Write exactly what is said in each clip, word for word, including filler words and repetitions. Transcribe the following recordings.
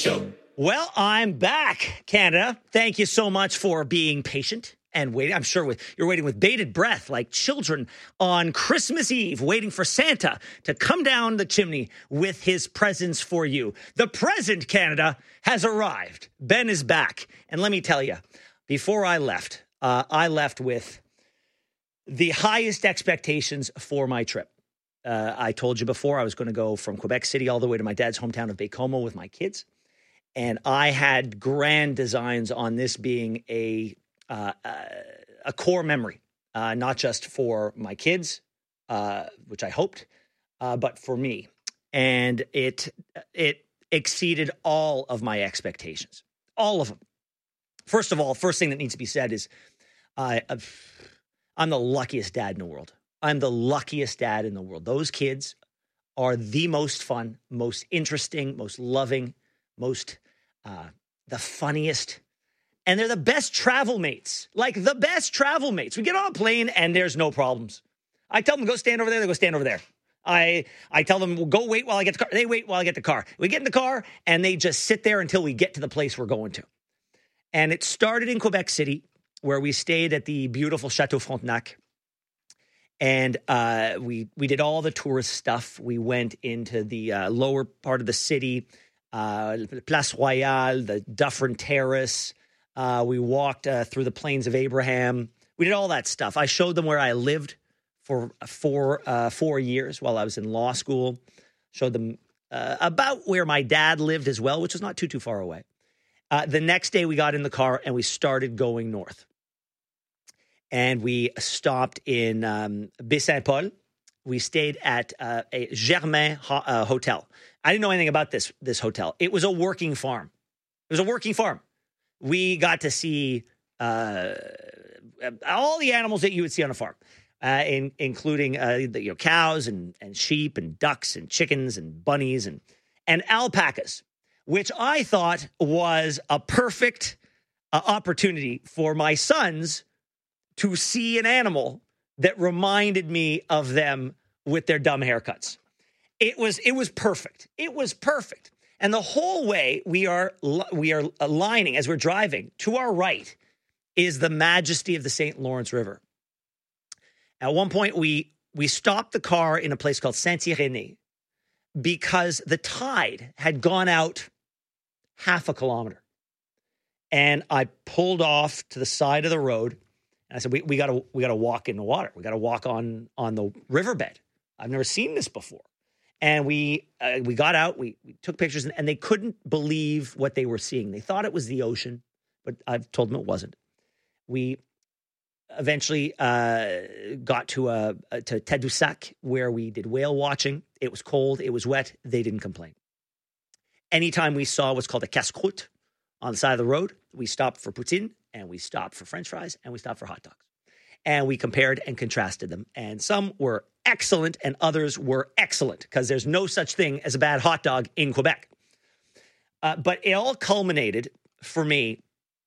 Show. Well, I'm back, Canada. Thank you so much for being patient and waiting. I'm sure with, you're waiting with bated breath like children on Christmas Eve, waiting for Santa to come down the chimney with his presents for you. The present, Canada, has arrived. Ben is back. And let me tell you, before I left, uh, I left with the highest expectations for my trip. Uh, I told you before I was going to go from Quebec City all the way to my dad's hometown of Baie-Comeau with my kids. And I had grand designs on this being a uh, uh, a core memory, uh, not just for my kids, uh, which I hoped, uh, but for me. And it it exceeded all of my expectations, all of them. First of all, first thing that needs to be said is uh, I'm the luckiest dad in the world. I'm the luckiest dad in the world. Those kids are the most fun, most interesting, most loving, most uh, the funniest. And they're the best travel mates, like the best travel mates. We get on a plane and there's no problems. I tell them, go stand over there. They go stand over there. I I tell them, well, go wait while I get the car. They wait while I get the car. We get in the car and they just sit there until we get to the place we're going to. And it started in Quebec City, where we stayed at the beautiful Chateau Frontenac. And uh, we we did all the tourist stuff. We went into the uh, lower part of the city, uh, Place Royale, the Dufferin Terrace. Uh, we walked uh, through the Plains of Abraham. We did all that stuff. I showed them where I lived for four, uh, four years while I was in law school. Showed them uh, about where my dad lived as well, which was not too, too far away. Uh, the next day we got in the car and we started going north. And we stopped in um, Baie-Saint-Paul. We stayed at uh, a Germain ho- uh, hotel. I didn't know anything about this, this hotel. It was a working farm. It was a working farm. We got to see uh, all the animals that you would see on a farm, uh, in, including uh, the, you know, cows and, and sheep and ducks and chickens and bunnies and, and alpacas, which I thought was a perfect uh, opportunity for my sons to see an animal that reminded me of them with their dumb haircuts. It was it was perfect. It was perfect. And the whole way we are we are aligning as we're driving to our right is the majesty of the Saint Lawrence River. At one point we we stopped the car in a place called Saint-Irénée because the tide had gone out half a kilometer. And I pulled off to the side of the road. And I said, we, we gotta we gotta walk in the water. We gotta walk on on the riverbed. I've never seen this before. And we uh, we got out, we, we took pictures, and, and they couldn't believe what they were seeing. They thought it was the ocean, but I've told them it wasn't. We eventually uh, got to uh, to Tadoussac, where we did whale watching. It was cold, it was wet. They didn't complain. Anytime we saw what's called a casse-croûte on the side of the road, we stopped for poutine, and we stopped for French fries, and we stopped for hot dogs. And we compared and contrasted them. And some were excellent, and others were excellent, because there's no such thing as a bad hot dog in Quebec. Uh, but it all culminated for me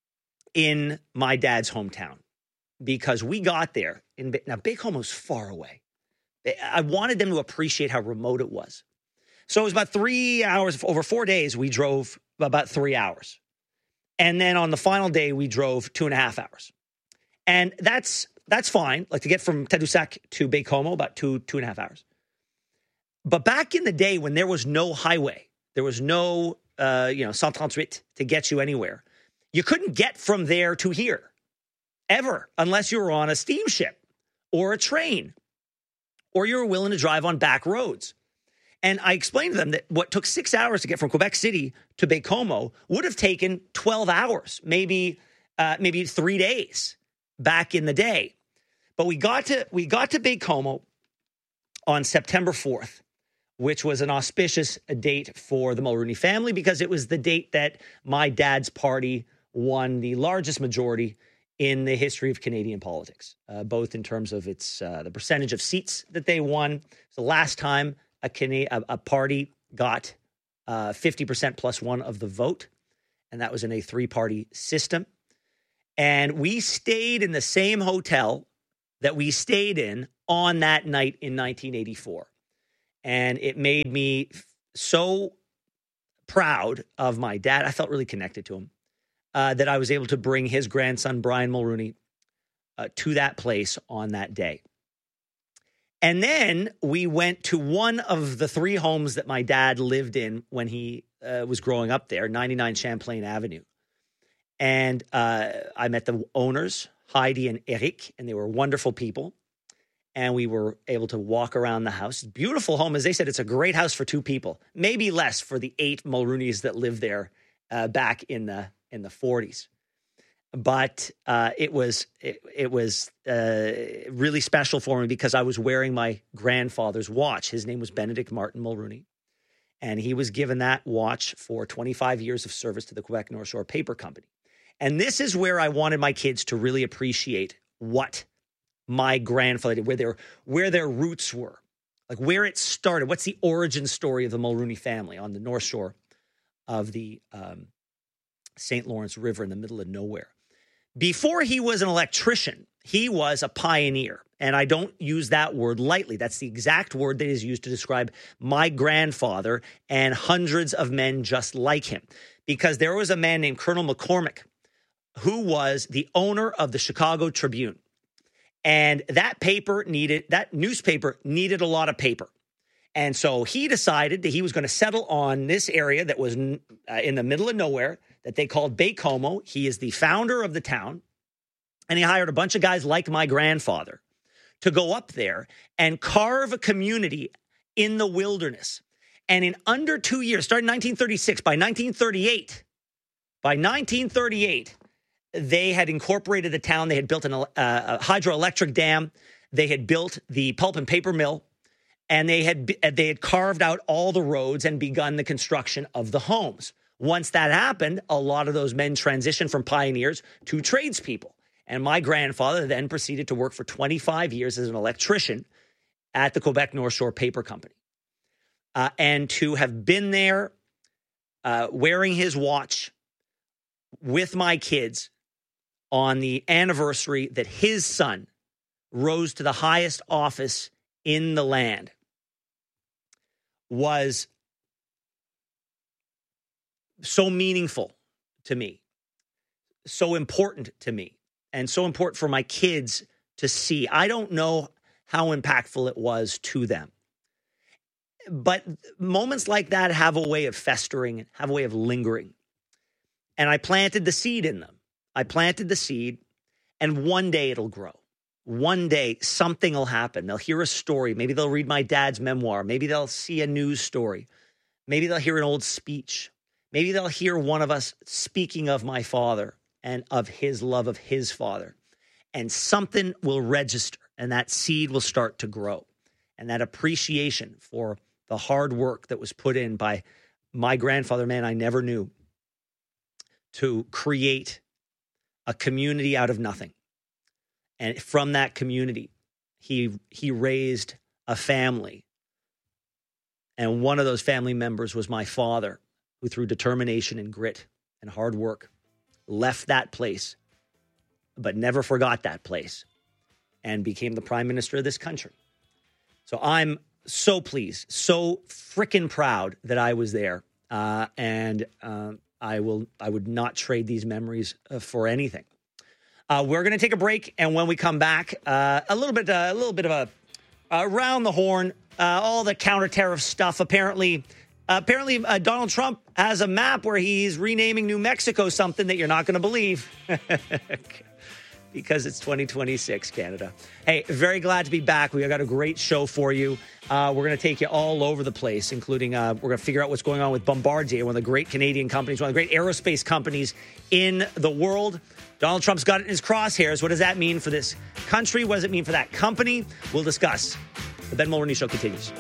in my dad's hometown, because we got there. In now, Baie-Comeau is far away. I wanted them to appreciate how remote it was. So it was about three hours, over four days, we drove about three hours. And then on the final day, we drove two and a half hours. And that's that's fine, like to get from Tadoussac to Baie-Comeau, about two, two and a half hours. But back in the day when there was no highway, there was no, uh, you know, one thirty-eight to get you anywhere, you couldn't get from there to here, ever, unless you were on a steamship or a train, or you were willing to drive on back roads. And I explained to them that what took six hours to get from Quebec City to Baie-Comeau would have taken twelve hours, maybe uh, maybe three days back in the day. But we got to we got to Baie-Comeau on September fourth, which was an auspicious date for the Mulroney family, because it was the date that my dad's party won the largest majority in the history of Canadian politics, uh, both in terms of its uh, the percentage of seats that they won. It's the last time a, Cana- a party got uh, fifty percent plus one of the vote, and that was in a three-party system. And we stayed in the same hotel that we stayed in on that night in nineteen eighty-four. And it made me so proud of my dad. I felt really connected to him, uh, that I was able to bring his grandson, Brian Mulrooney, uh, to that place on that day. And then we went to one of the three homes that my dad lived in when he uh, was growing up there, ninety-nine Champlain Avenue. And uh, I met the owners, Heidi and Eric, and they were wonderful people. And we were able to walk around the house. Beautiful home. As they said, it's a great house for two people, maybe less for the eight Mulrooneys that lived there uh, back in the in the forties. But uh, it was it, it was uh, really special for me because I was wearing my grandfather's watch. His name was Benedict Martin Mulrooney, and he was given that watch for twenty-five years of service to the Quebec North Shore Paper Company. And this is where I wanted my kids to really appreciate what my grandfather did, where their where their roots were, like where it started. What's the origin story of the Mulrooney family on the North Shore of the um, Saint Lawrence River in the middle of nowhere? Before he was an electrician, he was a pioneer. And I don't use that word lightly. That's the exact word that is used to describe my grandfather and hundreds of men just like him. Because there was a man named Colonel McCormick who was the owner of the Chicago Tribune. And that paper needed, that newspaper needed a lot of paper. And so he decided that he was going to settle on this area that was uh, in the middle of nowhere that they called Baie-Comeau. He is the founder of the town. And he hired a bunch of guys like my grandfather to go up there and carve a community in the wilderness. And in under two years, starting in nineteen thirty-six, by nineteen thirty-eight, by nineteen thirty-eight, they had incorporated the town. They had built an, uh, a hydroelectric dam. They had built the pulp and paper mill, and they had they had carved out all the roads and begun the construction of the homes. Once that happened, a lot of those men transitioned from pioneers to tradespeople. And my grandfather then proceeded to work for twenty-five years as an electrician at the Quebec North Shore Paper Company. Uh, and to have been there uh, wearing his watch with my kids on the anniversary that his son rose to the highest office in the land was so meaningful to me, so important to me, and so important for my kids to see. I don't know how impactful it was to them. But moments like that have a way of festering, have a way of lingering. And I planted the seed in them. I planted the seed, and one day it'll grow. One day something will happen. They'll hear a story. Maybe they'll read my dad's memoir. Maybe they'll see a news story. Maybe they'll hear an old speech. Maybe they'll hear one of us speaking of my father and of his love of his father. And something will register, and that seed will start to grow. And that appreciation for the hard work that was put in by my grandfather, man, I never knew, to create a community out of nothing. And from that community, he he raised a family. And one of those family members was my father, who through determination and grit and hard work left that place, but never forgot that place, and became the prime minister of this country. So I'm so pleased, so frickin' proud that I was there. Uh, and um, I will, I would not trade these memories uh, for anything. Uh, we're going to take a break, and when we come back, uh, a little bit, uh, a little bit of a uh, around the horn, uh, all the counter-tariff stuff. Apparently, uh, apparently, uh, Donald Trump has a map where he's renaming New Mexico something that you're not going to believe. Because it's twenty twenty-six, Canada. Hey, very glad to be back. We got a great show for you. Uh, we're going to take you all over the place, including uh, we're going to figure out what's going on with Bombardier, one of the great Canadian companies, one of the great aerospace companies in the world. Donald Trump's got it in his crosshairs. What does that mean for this country? What does it mean for that company? We'll discuss. The Ben Mulroney Show continues.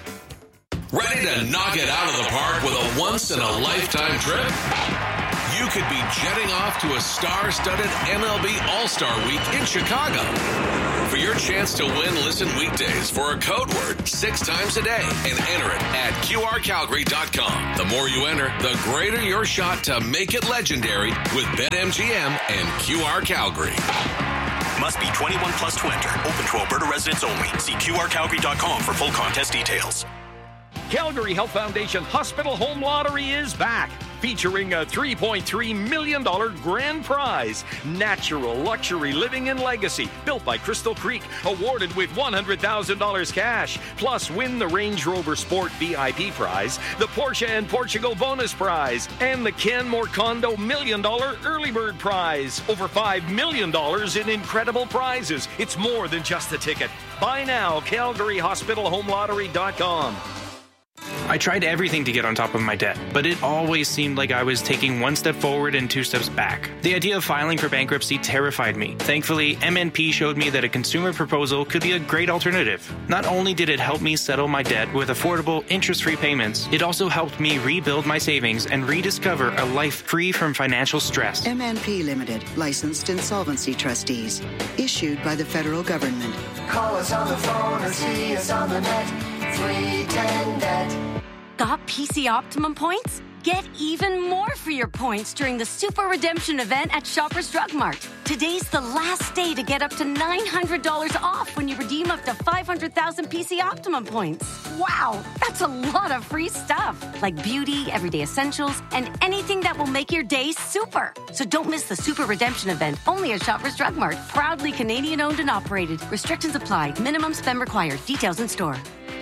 Ready to knock it out of the park with a once-in-a-lifetime trip? You could be jetting off to a star-studded M L B All-Star Week in Chicago. For your chance to win, listen weekdays for a code word six times a day and enter it at Q R Calgary dot com. The more you enter, the greater your shot to make it legendary with BetMGM and Q R Calgary. Must be twenty-one plus to enter. Open to Alberta residents only. See Q R Calgary dot com for full contest details. Calgary Health Foundation Hospital Home Lottery is back, featuring a three point three million dollars grand prize. Natural Luxury Living and Legacy, built by Crystal Creek, awarded with one hundred thousand dollars cash. Plus, win the Range Rover Sport V I P prize, the Porsche and Portugal bonus prize, and the Canmore Condo million dollar early bird prize. Over five million dollars in incredible prizes. It's more than just a ticket. Buy now, Calgary Hospital Home Lottery dot com. I tried everything to get on top of my debt, but it always seemed like I was taking one step forward and two steps back. The idea of filing for bankruptcy terrified me. Thankfully, M N P showed me that a consumer proposal could be a great alternative. Not only did it help me settle my debt with affordable, interest-free payments, it also helped me rebuild my savings and rediscover a life free from financial stress. M N P Limited, licensed insolvency trustees, issued by the federal government. Call us on the phone or see us on the net. three ten debt. Got P C Optimum points? Get even more for your points during the Super Redemption event at Shoppers Drug Mart. Today's the last day to get up to nine hundred dollars off when you redeem up to five hundred thousand P C Optimum points. Wow, that's a lot of free stuff, like beauty, everyday essentials, and anything that will make your day super. So don't miss the Super Redemption event, only at Shoppers Drug Mart. Proudly Canadian owned and operated. Restrictions apply. Minimum spend required. Details in store.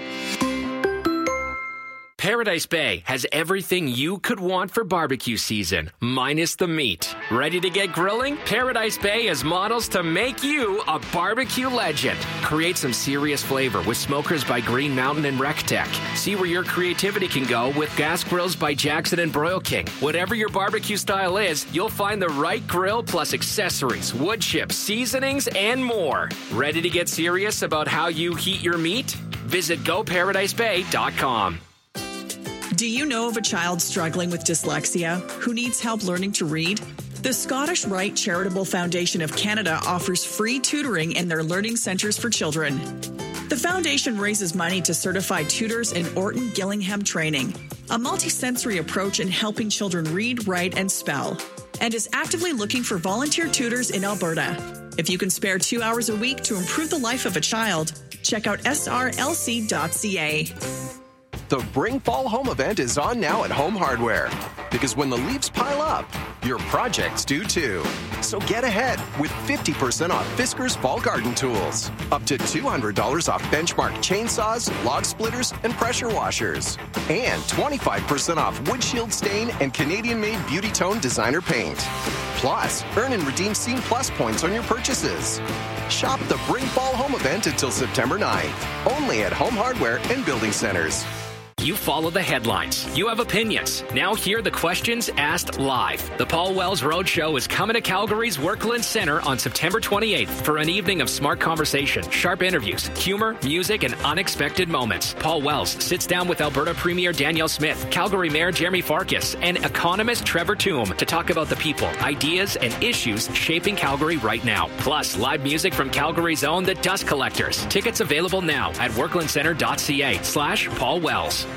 Paradise Bay has everything you could want for barbecue season, minus the meat. Ready to get grilling? Paradise Bay has models to make you a barbecue legend. Create some serious flavor with smokers by Green Mountain and RecTech. See where your creativity can go with gas grills by Jackson and Broil King. Whatever your barbecue style is, you'll find the right grill plus accessories, wood chips, seasonings, and more. Ready to get serious about how you heat your meat? Visit go paradise bay dot com. Do you know of a child struggling with dyslexia who needs help learning to read? The Scottish Rite Charitable Foundation of Canada offers free tutoring in their learning centres for children. The foundation raises money to certify tutors in Orton Gillingham training, a multisensory approach in helping children read, write, and spell, and is actively looking for volunteer tutors in Alberta. If you can spare two hours a week to improve the life of a child, check out S R L C dot C A. The Bring Fall Home event is on now at Home Hardware. Because when the leaves pile up, your projects do too. So get ahead with fifty percent off Fiskars Fall Garden Tools. Up to two hundred dollars off Benchmark chainsaws, log splitters, and pressure washers. And twenty-five percent off Woodshield Stain and Canadian-made Beauty Tone designer paint. Plus, earn and redeem Scene Plus points on your purchases. Shop the Bring Fall Home event until September ninth. Only at Home Hardware and Building Centers. You follow the headlines. You have opinions. Now hear the questions asked live. The Paul Wells Roadshow is coming to Calgary's Workland Centre on September twenty-eighth for an evening of smart conversation, sharp interviews, humor, music, and unexpected moments. Paul Wells sits down with Alberta Premier Danielle Smith, Calgary Mayor Jeremy Farkas, and economist Trevor Toom to talk about the people, ideas, and issues shaping Calgary right now. Plus, live music from Calgary's own The Dust Collectors. Tickets available now at worklandcentre dot c a slash Paul Wells.